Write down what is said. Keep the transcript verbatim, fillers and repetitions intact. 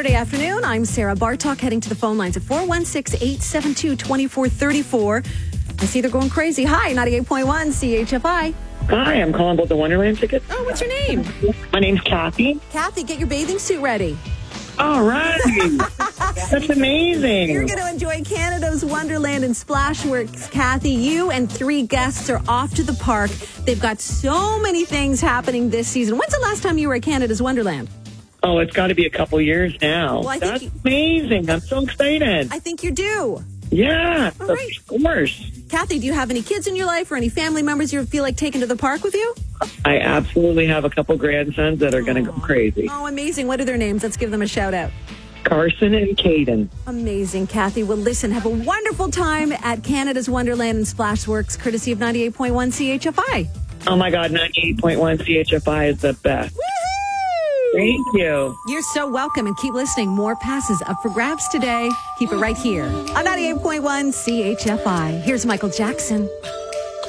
Saturday afternoon. I'm Sarah Bartok, heading to the phone lines at four one six, eight seven two, two four three four. I see they're going crazy. Hi, ninety-eight point one C H F I. Hi, I'm calling about the Wonderland ticket. Oh, what's your name? My name's Kathy. Kathy, get your bathing suit ready. All right. That's amazing. You're going to enjoy Canada's Wonderland and Splashworks, Kathy. You and three guests are off to the park. They've got so many things happening this season. When's the last time you were at Canada's Wonderland? Oh, it's got to be a couple years now. Well, I That's think amazing. I'm so excited. I think you're due. Yeah, All of right. course. Kathy, do you have any kids in your life or any family members you feel like taking to the park with you? I absolutely have a couple grandsons that are going to go crazy. Oh, amazing. What are their names? Let's give them a shout out. Carson and Caden. Amazing, Kathy. Well, listen, have a wonderful time at Canada's Wonderland and Splashworks, courtesy of ninety-eight point one C H F I. Oh, my God, ninety-eight point one C H F I is the best. Woohoo! Thank you. You're so welcome, and keep listening. More passes up for grabs today. Keep it right here on ninety-eight point one C H F I. Here's Michael Jackson.